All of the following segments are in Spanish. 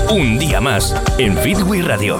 Un día más en Fitwi Radio.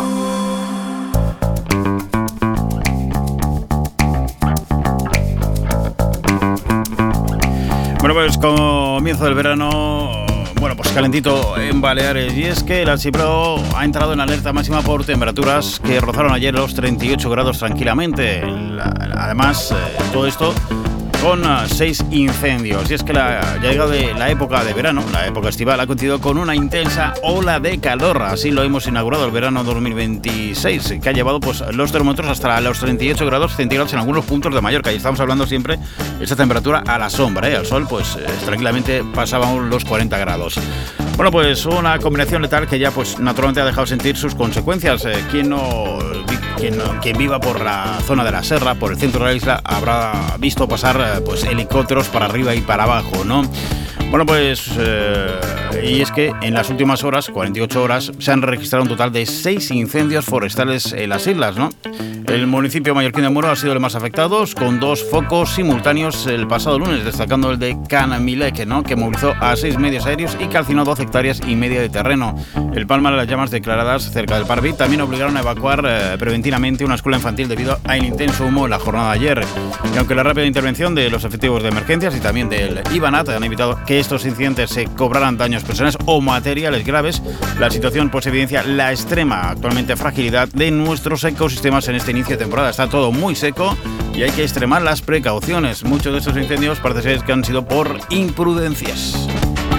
Bueno, pues comienzo del verano, pues calentito en Baleares, y es que el archipiélago ha entrado en alerta máxima por temperaturas que rozaron ayer los 38 grados tranquilamente. Además, todo esto con 6 incendios. Y es que la llegada de la época de verano, la época estival, ha coincidido con una intensa ola de calor. Así lo hemos inaugurado el verano 2026, que ha llevado pues los termómetros hasta los 38 grados centígrados en algunos puntos de Mallorca. Y estamos hablando siempre de esa temperatura a la sombra, Al sol, pues tranquilamente pasábamos los 40 grados. Bueno, pues una combinación letal que ya pues naturalmente ha dejado sentir sus consecuencias. Quien viva por la zona de la Serra, por el centro de la isla, habrá visto pasar pues helicópteros para arriba y para abajo, ¿no? Bueno, pues y es que en las últimas horas, 48 horas, se han registrado un total de 6 incendios forestales en las islas, ¿no? El municipio mallorquín de Muro ha sido el más afectado, con 2 focos simultáneos el pasado lunes, destacando el de Canamilec, ¿no?, que movilizó a 6 medios aéreos y calcinó 12 hectáreas y media de terreno. El Palma de las llamas declaradas cerca del Parví también obligaron a evacuar preventivamente una escuela infantil debido al intenso humo en la jornada de ayer. Y aunque la rápida intervención de los efectivos de emergencias y también del IBANAT han evitado que estos incidentes se cobraran daños personales o materiales graves, la situación pues evidencia la extrema actualmente fragilidad de nuestros ecosistemas en este inicio de temporada. Está todo muy seco y hay que extremar las precauciones. Muchos de estos incendios parece ser que han sido por imprudencias.